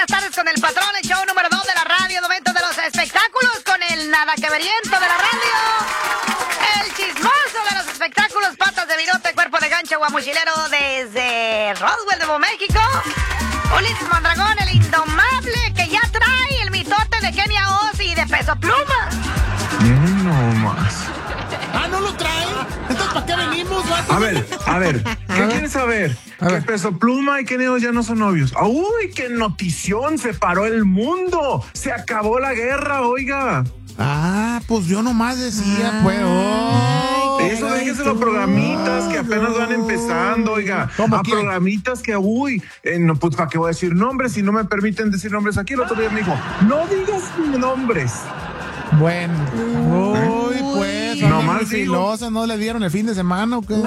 tardes con el patrón, el show número 2 de la radio, momento de los espectáculos con el nada que veriento de la radio, el chismoso de los espectáculos, patas de virote, cuerpo de gancho, guamuchilero desde Roswell, Nuevo México, Ulises Mondragón, el indomable que ya trae el mitote de Kenia Oz y de Peso Pluma. No más. ¿No lo traen? Entonces, ¿para qué venimos? A ver, ¿qué quieres saber? Que Peso Pluma y Kenia Oz ya no son novios. ¡Uy, qué notición! Se paró el mundo. Se acabó la guerra, oiga. Pues yo nomás decía, pues. Eso déjese los programitas que apenas van empezando, oiga. A programitas que, no, pues para qué voy a decir nombres si no me permiten decir nombres aquí. El otro día me dijo, no digas nombres. Bueno, pues, nomás filosas, ¿no le dieron el fin de semana o qué?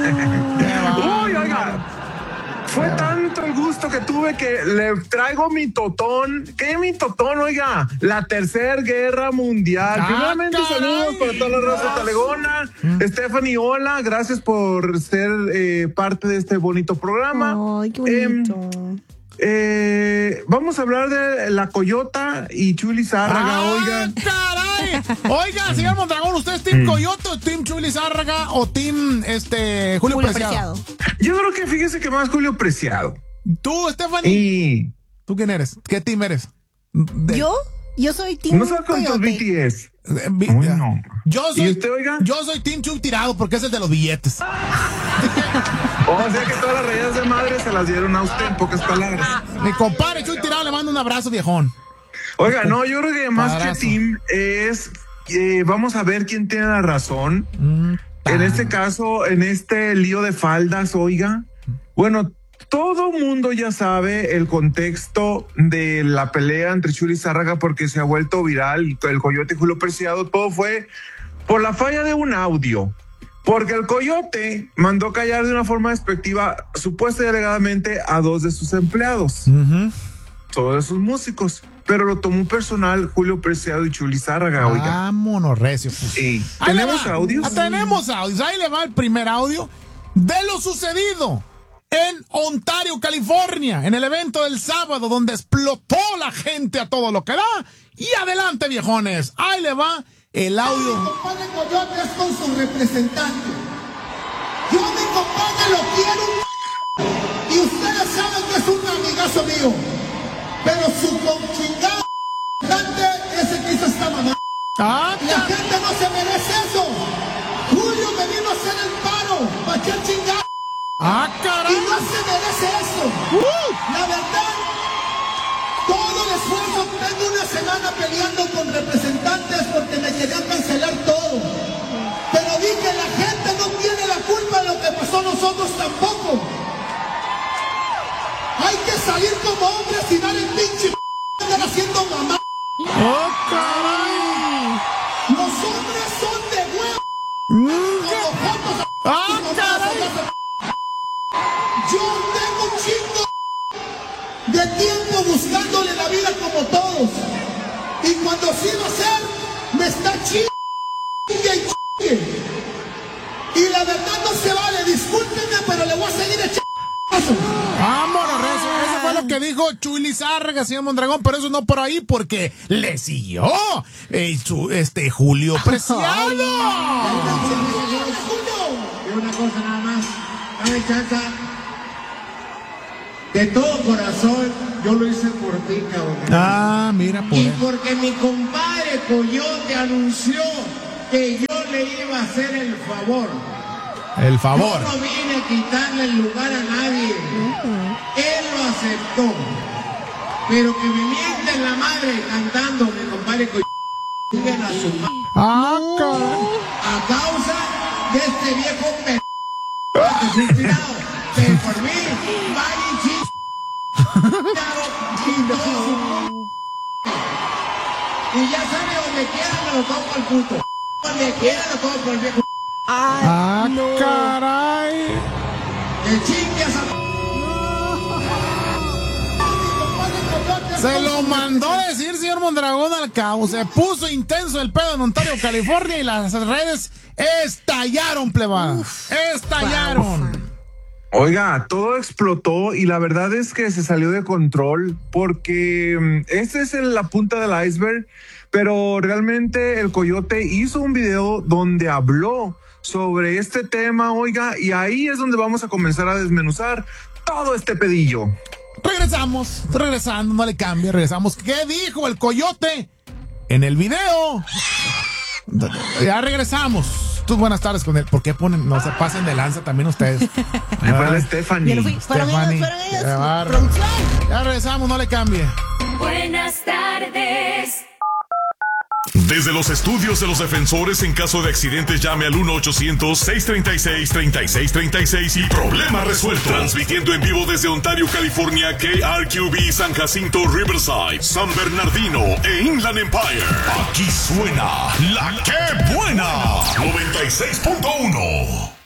Oiga, fue tanto el gusto que tuve que le traigo mi totón. ¿Qué mi totón, oiga? La Tercera Guerra Mundial. Primeramente, saludos para toda la raza talegona. Stephanie, hola, gracias por ser parte de este bonito programa. Ay, qué bonito. Vamos a hablar de la Coyota y Chuli Zárraga, oiga. ¡Caray! Oiga, señor Mondragón, ¿usted es Team Coyote o Team Chuli Zárraga o Team Julio Preciado? Yo creo que fíjese que más Julio Preciado. ¿Tú, Stephanie? ¿Tú quién eres? ¿Qué team eres? Yo soy Team No sé cuántos BTS. No. ¿Y usted, oiga? Yo soy Team Chuy Tirado porque es el de los billetes. O sea que todas las raíces de madre se las dieron a usted, en pocas palabras. Mi compadre Chuy Tirado le mando un abrazo, viejón. Oiga, no, yo creo que más que team es vamos a ver quién tiene la razón. En este caso, en este lío de faldas, oiga. Bueno, todo mundo ya sabe el contexto de la pelea entre Chuli Zárraga porque se ha vuelto viral. El Coyote y Julio Preciado, todo fue por la falla de un audio. Porque el Coyote mandó callar de una forma despectiva, supuesta y alegadamente, a 2 de sus empleados. Todos sus músicos. Pero lo tomó personal Julio Preciado y Chuli Zárraga, oiga. Vámonos, recio. Sí. ¿Tenemos audios? Tenemos audios. Ahí le va el primer audio de lo sucedido en Ontario, California, en el evento del sábado, donde explotó la gente a todo lo que da. Y adelante, viejones. Ahí le va el audio. Mi compadre Coyote es con su representante. Yo a mi compadre lo quiero y ustedes saben que es un amigazo mío. Pero su conchingado ese que hizo esta mamá. La gente no se merece eso. Julio me vino a hacer el paro. ¿Para qué chingado? Caray. Y no se merece eso. La verdad, todo el esfuerzo, tengo una semana peleando con representantes porque me querían cancelar todo. Pero vi que la gente no tiene la culpa de lo que pasó, nosotros tampoco. Hay que salir como hombres y dar el pinche andar haciendo mamá. Caray. Los hombres son de huevo. Caray. Yo tengo un chingo de tiempo buscándole la vida como todos. Y cuando sí va a ser, me está chingue. Y la verdad no se vale, discúlpenme, pero le voy a seguir echando. Vámonos, recio. Eso fue lo que dijo Chuli Zárraga, señor Mondragón, pero eso no por ahí, porque le siguió Julio Preciado. Y una cosa nada más, dame chance. De todo corazón, yo lo hice por ti, cabrón. Mira, pues. Y porque mi compadre Coyote anunció que yo le iba a hacer el favor. El favor. Yo no vine a quitarle el lugar a nadie. Él lo aceptó. Pero que me mienten la madre cantando, mi compadre Coyote. Siguen a su madre. A causa de este viejo inspirado. Que por mí, y ya sabe, donde quiera me lo tomo al puto. Donde quiera lo tomo por el viejo. Caray. Que chingas a... Se lo mandó a decir, señor Mondragón, al cabo. Se puso intenso el pedo en Ontario, California, y las redes estallaron, plebada. Estallaron. Oiga, todo explotó y la verdad es que se salió de control porque esta es la punta del iceberg, pero realmente el Coyote hizo un video donde habló sobre este tema, oiga, y ahí es donde vamos a comenzar a desmenuzar todo este pedillo. Regresando, no le cambie, regresamos. ¿Qué dijo el Coyote en el video? Ya regresamos. Buenas tardes con él. ¿Por qué ponen? No se pasen de lanza también ustedes. Me fue Stephanie. Fueron ellos, producción. Ya regresamos, no le cambie. Buenas tardes. Desde los estudios de los defensores, en caso de accidentes, llame al 1-800-636-3636 y problema resuelto. Transmitiendo en vivo desde Ontario, California, KRQB, San Jacinto, Riverside, San Bernardino e Inland Empire. Aquí suena la que buena 96.1.